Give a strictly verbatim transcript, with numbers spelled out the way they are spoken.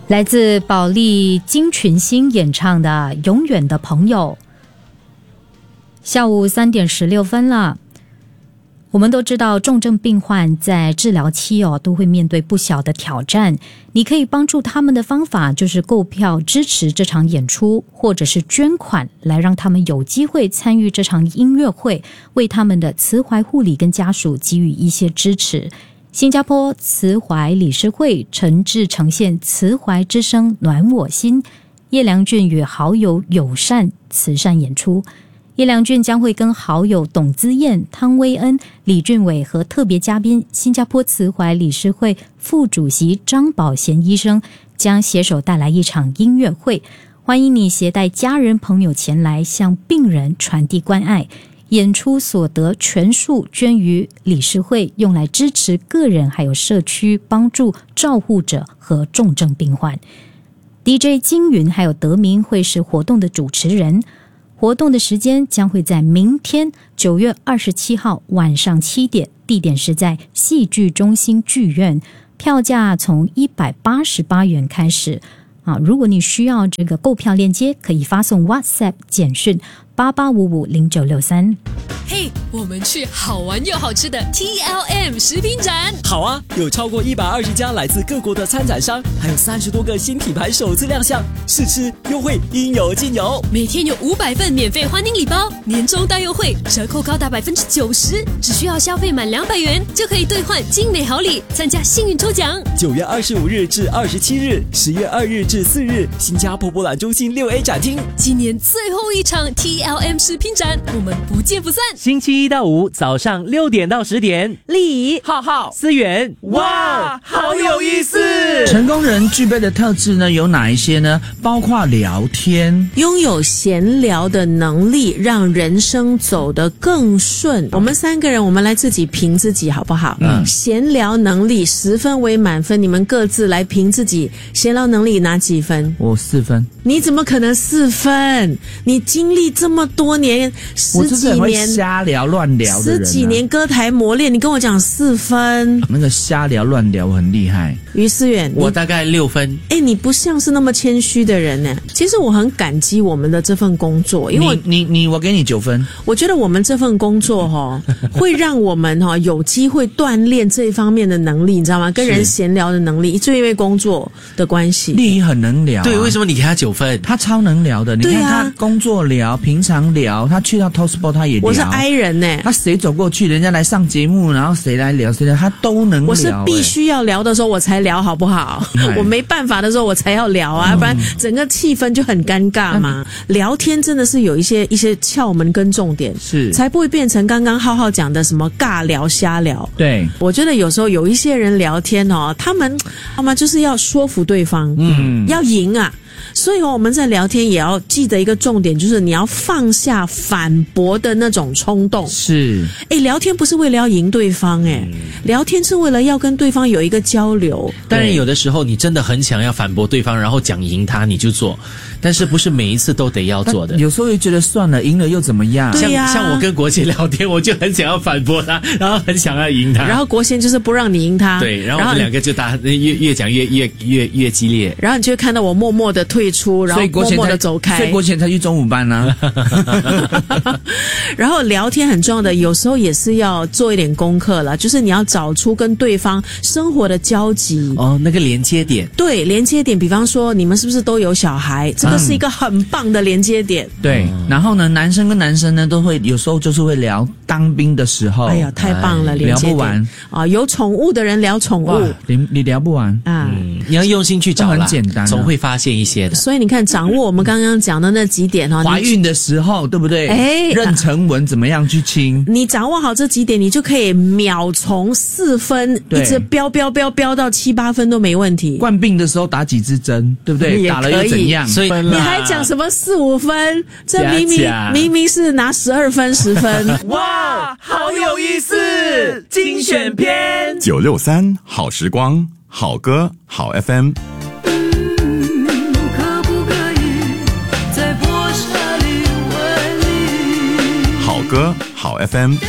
来自保利金群星演唱的《永远的朋友》。下午三点十六分了。我们都知道重症病患在治疗期哦都会面对不小的挑战，你可以帮助他们的方法就是购票支持这场演出，或者是捐款来让他们有机会参与这场音乐会，为他们的慈怀护理跟家属给予一些支持。新加坡慈怀理事会诚挚呈现慈怀之声暖我心，叶良俊与好友友善慈善演出。叶良俊将会跟好友董姿燕、汤威恩、李俊伟和特别嘉宾新加坡慈怀理事会副主席张宝贤医生将携手带来一场音乐会，欢迎你携带家人朋友前来向病人传递关爱。演出所得全数捐于理事会，用来支持个人还有社区，帮助照护者和重症病患。 D J 金云还有德明会是活动的主持人。活动的时间将会在明天九月二十七号晚上七点，地点是在戏剧中心剧院，票价从一百八十八元开始啊。如果你需要这个购票链接，可以发送 WhatsApp 简讯八八五五零九六三。 嘿，我们去好玩又好吃的 T L M 食品展。 好啊，有超过一百二十家来自各国的参展商，还有三十多个新品牌首次亮相，试吃优惠应有尽有。 每天有五百份免费欢迎礼包，年终大优惠，折扣高达百分之九十，只需要消费满两百元就可以兑换精美好礼，参加幸运抽奖。 九月二十五日至二十七日，十月二日至四日，新加坡博览中心六 A 展厅， 今年最后一场 T L M 食品展，我们不见不散。 星期一到五早上六点到十点， 丽浩浩、思源， 哇，好有意思！ 成功人具备的特质呢有哪一些呢？包括聊天， 拥有闲聊的能力，让人生走得更顺。我们三个人，我们来自己评自己好不好？嗯，闲聊能力十分为满分，你们各自来评自己闲聊能力拿几分？ 我四分。 你怎么可能四分？你经历这么多年，十几年， 我就是很会瞎聊乱聊的人、啊， 十几年歌台磨练，你跟我讲四分， 那个瞎聊乱聊我很厉害。 于思远， 我大概六分。 哎，你不像是那么谦虚的人呢。其实我很感激我们的这份工作，因为我你你你，我给你九分。 我觉得我们这份工作哈、哦，会让我们哈、哦、有机会锻炼这一方面的能力，你知道吗？跟人闲聊的能力，就因为工作的关系。 丽很能聊、啊， 对，为什么你给他九分？ 他超能聊的，你看他工作聊，平常聊，他去到 Toastboard 他也聊。 我是 I 人呢， 他谁走过去，人家来上节目，然后谁来聊谁聊，他都能聊。 我是必须要聊的时候我才聊，好不好？我没办法的时候我才要聊啊，嗯、不然整个气氛就很尴尬嘛。嗯、聊天真的是有一些一些窍门跟重点， 是才不会变成刚刚浩浩讲的什么尬聊瞎聊。 对， 我觉得有时候有一些人聊天哦，他们他们就是要说服对方，嗯，要赢啊。所以我们在聊天也要记得一个重点，就是你要放下反驳的那种冲动。 是， 哎，聊天不是为了要赢对方，哎、嗯，聊天是为了要跟对方有一个交流。 当然，有的时候你真的很想要反驳对方，然后讲赢他，你就做，但是不是每一次都得要做的。 有时候又觉得算了，赢了又怎么样？ 对呀、啊， 像像我跟国贤聊天，我就很想要反驳他，然后很想要赢他， 然后国贤就是不让你赢他。 对，然后我们两个就打越越讲越越越越激烈， 然后你就会看到我默默的退出，然后默默的走开。 所以国贤才去中午班呢、 啊。然后聊天很重要的，有时候也是要做一点功课了，就是你要找出跟对方生活的交集。 哦，那个连接点。 对，连接点，比方说你们是不是都有小孩？这个是一个很棒的连接点。 嗯、对，然后呢，男生跟男生呢都会有时候就是会聊当兵的时候。 哎呀，太棒了，连接点聊不完啊！有宠物的人聊宠物， 你你聊不完啊、 嗯！你要用心去找啦， 很简单、啊， 总会发现一些的。 所以你看，掌握我们刚刚讲的那几点哦， 怀孕的时候对不对？ 哎， 妊娠纹怎么样去亲？ 你掌握好这几点，你就可以秒从四分一直飙飙飙飙到七八分都没问题。 冠病的时候打几支针，对不对？打了又怎样？ 所以你还讲什么四五分？这明明明明是拿十二分、十分。 哇，好有意思！精选篇九六三好时光，好歌好 F M。好歌好 F M。